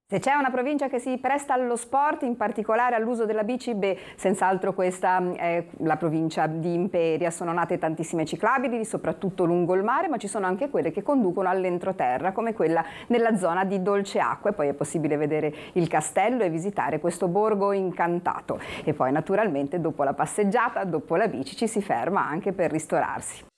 Se c'è una provincia che si presta allo sport, in particolare all'uso della bici, senz'altro questa è la provincia di Imperia. Sono nate tantissime ciclabili, soprattutto lungo il mare, ma ci sono anche quelle che conducono all'entroterra, come quella nella zona di Dolceacqua. E poi è possibile vedere il castello e visitare questo borgo incantato. E poi naturalmente dopo la passeggiata, dopo la bici, ci si ferma anche per ristorarsi.